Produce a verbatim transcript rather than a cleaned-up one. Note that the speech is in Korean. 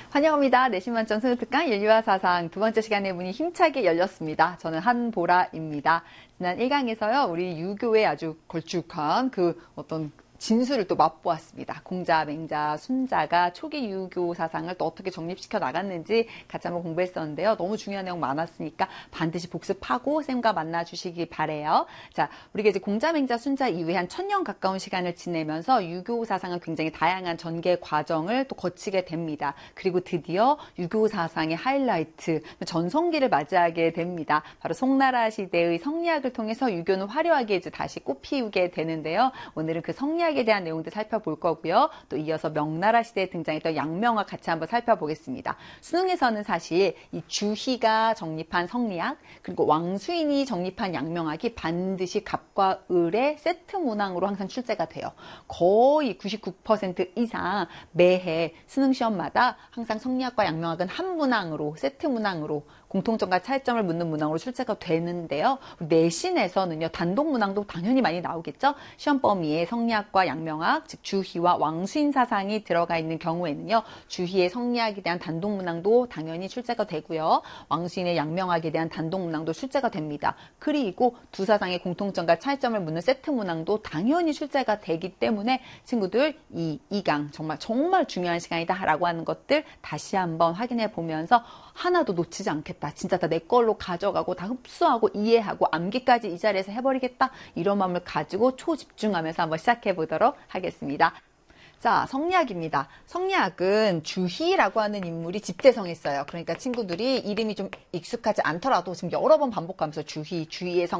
환영합니다. 내신 만점 수능특강 인류와 사상 두 번째 시간의 문이 힘차게 열렸습니다. 저는 한보라입니다. 지난 일 강에서요, 우리 유교의 아주 걸쭉한 그 어떤 진수를 또 맛보았습니다. 공자, 맹자, 순자가 초기 유교 사상을 또 어떻게 정립시켜 나갔는지 같이 한번 공부했었는데요. 너무 중요한 내용 많았으니까 반드시 복습하고 쌤과 만나주시기 바래요. 자, 우리가 이제 공자, 맹자, 순자 이후에 한 천년 가까운 시간을 지내면서 유교 사상은 굉장히 다양한 전개 과정을 또 거치게 됩니다. 그리고 드디어 유교 사상의 하이라이트, 전성기를 맞이하게 됩니다. 바로 송나라 시대의 성리학을 통해서 유교는 화려하게 이제 다시 꽃피우게 되는데요. 오늘은 그 성리학 에 대한 내용들 살펴볼 거고요. 또 이어서 명나라 시대에 등장했던 양명학 같이 한번 살펴보겠습니다. 수능에서는 사실 이 주희가 정립한 성리학 그리고 왕수인이 정립한 양명학이 반드시 갑과 을의 세트 문항으로 항상 출제가 돼요. 거의 구십구 퍼센트 이상 매해 수능 시험마다 항상 성리학과 양명학은 한 문항으로 세트 문항으로 공통점과 차이점을 묻는 문항으로 출제가 되는데요. 내신에서는요, 단독 문항도 당연히 많이 나오겠죠. 시험 범위에 성리학과 양명학, 즉 주희와 왕수인 사상이 들어가 있는 경우에는요, 주희의 성리학에 대한 단독 문항도 당연히 출제가 되고요. 왕수인의 양명학에 대한 단독 문항도 출제가 됩니다. 그리고 두 사상의 공통점과 차이점을 묻는 세트 문항도 당연히 출제가 되기 때문에 친구들 이 이 강 정말 정말 중요한 시간이다라고 하는 것들 다시 한번 확인해 보면서 하나도 놓치지 않겠다. 진짜 다 내 걸로 가져가고 다 흡수하고 이해하고 암기까지 이 자리에서 해버리겠다. 이런 마음을 가지고 초집중하면서 한번 시작해 보도록 하겠습니다. 자, 성리학입니다. 성리학은 주희라고 하는 인물이 집대성했어요. 그러니까 친구들이 이름이 좀 익숙하지 않더라도 지금 여러 번 반복하면서 주희, 주희의 성